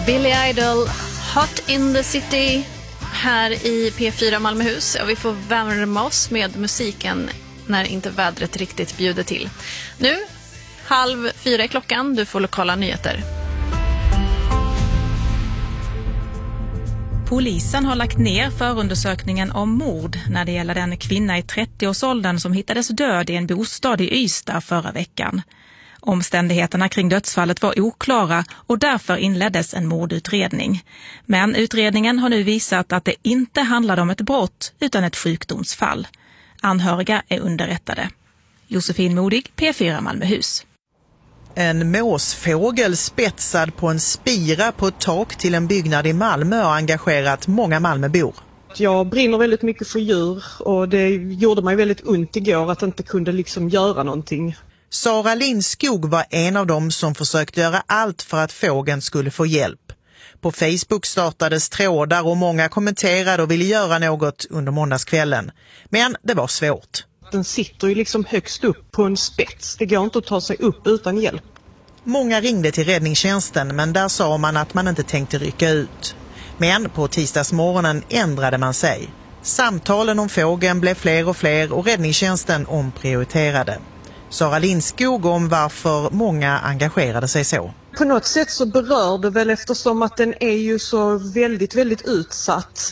Billy Idol, Hot in the City, här i P4 Malmöhus. Och vi får värma oss med musiken när inte vädret riktigt bjuder till. Nu, 3:30 är klockan. Du får lokala nyheter. Polisen har lagt ner förundersökningen om mord när det gäller den kvinna i 30-årsåldern som hittades död i en bostad i Ystad förra veckan. Omständigheterna kring dödsfallet var oklara och därför inleddes en mordutredning. Men utredningen har nu visat att det inte handlade om ett brott utan ett sjukdomsfall. Anhöriga är underrättade. Josefin Modig, P4 Malmöhus. En måsfågel spetsad på en spira på ett tak till en byggnad i Malmö har engagerat många Malmöbor. Jag brinner väldigt mycket för djur och det gjorde mig väldigt ont igår att inte kunde göra någonting. Sara Lindskog var en av dem som försökte göra allt för att fågeln skulle få hjälp. På Facebook startades trådar och många kommenterade och ville göra något under måndagskvällen. Men det var svårt. Den sitter ju högst upp på en spets. Det går inte att ta sig upp utan hjälp. Många ringde till räddningstjänsten men där sa man att man inte tänkte rycka ut. Men på tisdagsmorgonen ändrade man sig. Samtalen om fågeln blev fler och fler och räddningstjänsten omprioriterade. Sara Lindskog om varför många engagerade sig så. På något sätt så berör det väl eftersom att den är ju så väldigt, väldigt utsatt.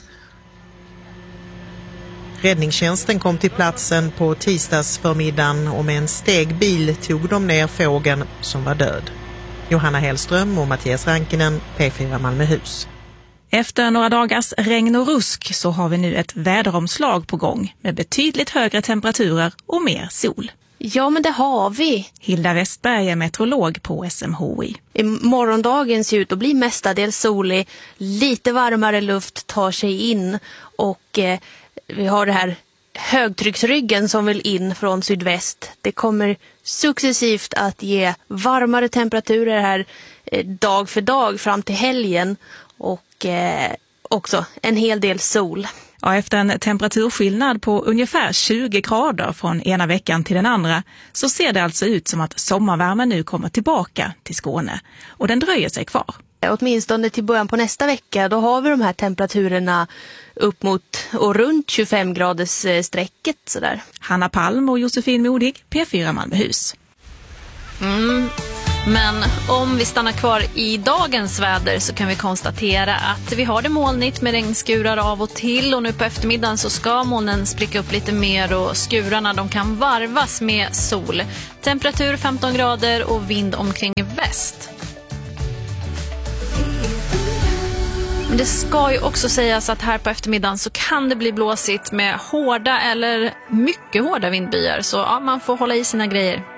Räddningstjänsten kom till platsen på tisdagsförmiddagen och med en stegbil tog de ner fågeln som var död. Johanna Hellström och Mattias Rankinen, P4 Malmöhus. Efter några dagars regn och rusk så har vi nu ett väderomslag på gång med betydligt högre temperaturer och mer sol. Ja, men det har vi. Hilda Westberg är meteorolog på SMHI. I morgondagen ser ut att bli mestadels solig. Lite varmare luft tar sig in och vi har det här högtrycksryggen som vill in från sydväst. Det kommer successivt att ge varmare temperaturer här dag för dag fram till helgen och också en hel del sol. Ja, efter en temperaturskillnad på ungefär 20 grader från ena veckan till den andra så ser det alltså ut som att sommarvärmen nu kommer tillbaka till Skåne. Och den dröjer sig kvar. Åtminstone till början på nästa vecka, då har vi de här temperaturerna upp mot och runt 25 graders strecket sådär. Hanna Palm och Josefin Modig, P4 Malmöhus. Men om vi stannar kvar i dagens väder så kan vi konstatera att vi har det molnigt med regnskurar av och till och nu på eftermiddagen så ska molnen spricka upp lite mer och skurarna de kan varvas med sol. Temperatur 15 grader och vind omkring väst. Men det ska ju också sägas att här på eftermiddagen så kan det bli blåsigt med hårda eller mycket hårda vindbyar så ja, man får hålla i sina grejer.